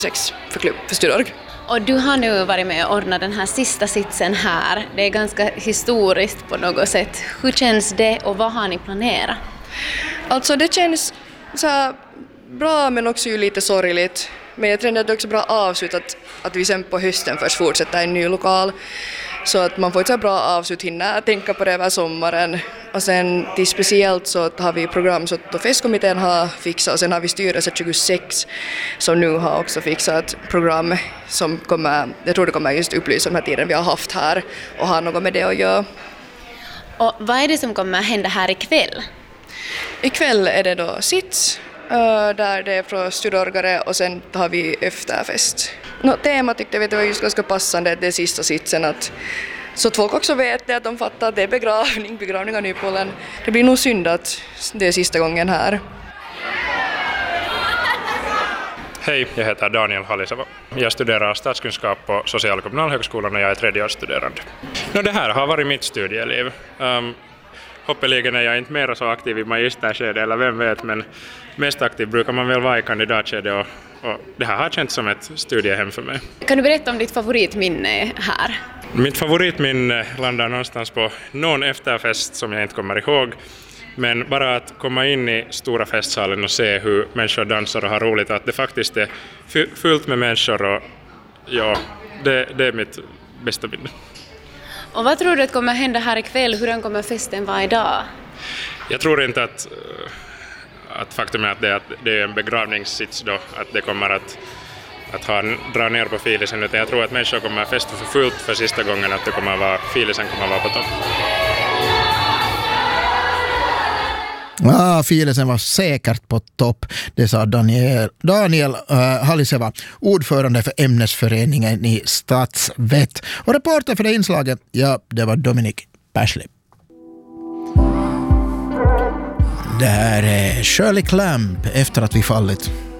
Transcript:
sex för Studorg. Och du har nu varit med och ordnat den här sista sitsen här. Det är ganska historiskt på något sätt. Hur känns det och vad har ni planerat? Alltså det känns så här bra men också ju lite sorgligt. Men jag tror att det är också bra avslut att vi sen på hösten först fortsätter i en ny lokal. Så att man får ett så bra avslut, hinna tänka på det över sommaren. Och sen till speciellt så har vi program som festkommittén har fixat och sen har vi styrelse 26 som nu har också fixat ett program som kommer, jag tror det kommer just upplysa den här tiden vi har haft här och har något med det att göra. Och vad är det som kommer hända här ikväll? Ikväll är det då sits där det är från studorgare och sen har vi efterfest. Tema tyckte jag var just ganska passande, det sista sitsen så att folk också vet det, att de fattar att det är begravning av Nypolen. Det blir nog synd att det är sista gången här. Hej, jag heter Daniel Haliseva. Jag studerar statskunskap på Social- och kommunalhögskolan och jag är tredjeårsstuderande. Det här har varit mitt studieliv. Hoppeligen är jag inte mer så aktiv i magisterskede eller vem vet, men mest aktiv brukar man väl vara i kandidatskede och det här har känts som ett studiehem för mig. Kan du berätta om ditt favoritminne här? Mitt favoritminne landar någonstans på någon efterfest som jag inte kommer ihåg. Men bara att komma in i stora festsalen och se hur människor dansar och har roligt, att det faktiskt är fullt med människor och ja, det är mitt bästa minne. Och vad tror du att kommer hända här ikväll? Hur kommer festen vara idag? Jag tror inte att faktum är att det är en begravningssits då, att det kommer att dra ner på filisen, utan jag tror att människor kommer att festa för fullt för sista gången, att filisen kommer att vara på topp. Filisen var säkert på topp, det sa Daniel Haliseva, ordförande för ämnesföreningen i Stadsvett. Och reporter för det inslaget, det var Dominic Persley. Det här är Shirley Clamp, Efter att vi fallit.